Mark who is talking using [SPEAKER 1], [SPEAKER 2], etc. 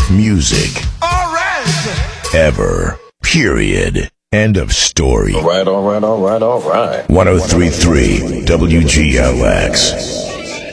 [SPEAKER 1] best music.
[SPEAKER 2] All right.
[SPEAKER 1] Ever. Period. End of story.
[SPEAKER 3] All right.
[SPEAKER 1] 1033 WGLX.